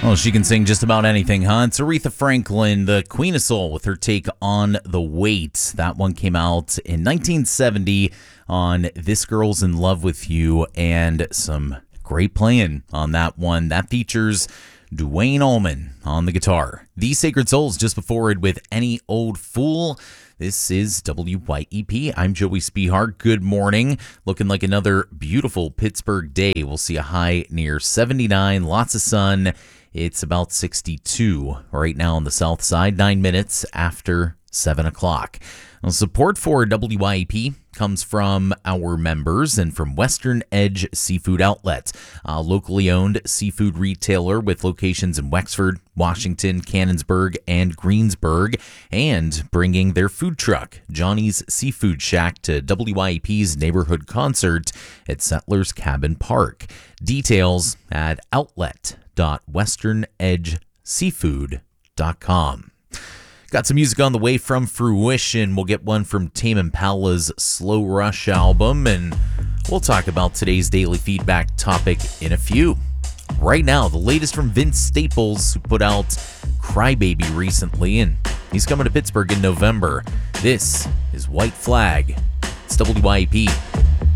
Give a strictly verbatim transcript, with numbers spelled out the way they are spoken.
Well, she can sing just about anything, huh? It's Aretha Franklin, the Queen of Soul, with her take on The Weight. That one came out in nineteen seventy on This Girl's in Love with You, and some great playing on that one. That features Duane Allman on the guitar. The Sacred Souls just before it with Any Old Fool. This is W Y E P. I'm Joey Spihar. Good morning. Looking like another beautiful Pittsburgh day. We'll see a high near seventy-nine, lots of sun. It's about sixty-two right now on the south side, nine minutes after seven o'clock. Now, support for W Y E P comes from our members and from Western Edge Seafood Outlet, a locally owned seafood retailer with locations in Wexford, Washington, Canonsburg, and Greensburg, and bringing their food truck, Johnny's Seafood Shack, to W Y E P's neighborhood concert at Settlers Cabin Park. Details at outlet dot western edge seafood dot com. Got some music on the way from Fruition. We'll get one from Tame Impala's Slow Rush album, and we'll talk about today's daily feedback topic in a few. Right now, the latest from Vince Staples, who put out Crybaby recently, and he's coming to Pittsburgh in November. This is White Flag. It's W Y E P.